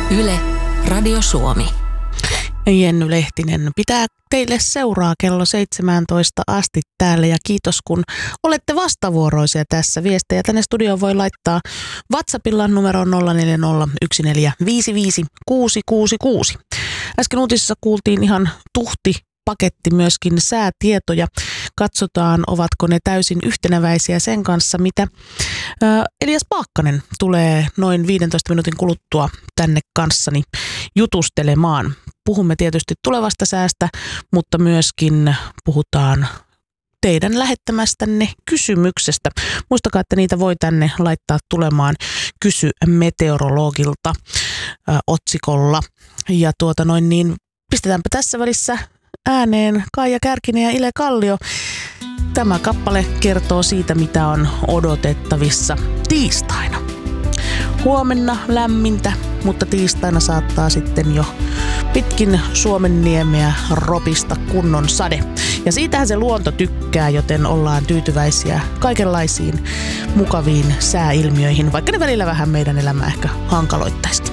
Yle, Radio Suomi. Jenny Lehtinen pitää teille seuraa kello 17 asti täällä ja kiitos kun olette vastavuoroisia tässä. Viestejä tänne studioon voi laittaa WhatsAppilla numeroon 0401455666. Äsken uutisissa kuultiin ihan paketti myöskin säätietoja. Katsotaan, ovatko ne täysin yhteneväisiä sen kanssa, mitä Elias Paakkanen tulee noin 15 minuutin kuluttua tänne kanssani jutustelemaan. Puhumme tietysti tulevasta säästä, mutta myöskin puhutaan teidän lähettämästänne kysymyksestä. Muistakaa, että niitä voi tänne laittaa tulemaan Kysy meteorologilta otsikolla. Ja pistetäänpä tässä välissä ääneen Kaija Kärkinen ja Ile Kallio. Tämä kappale kertoo siitä, mitä on odotettavissa tiistaina. Huomenna lämmintä, mutta tiistaina saattaa sitten jo pitkin Suomenniemeä ropista kunnon sade. Ja siitähän se luonto tykkää, joten ollaan tyytyväisiä kaikenlaisiin mukaviin sääilmiöihin, vaikka ne välillä vähän meidän elämää ehkä hankaloittaisikin.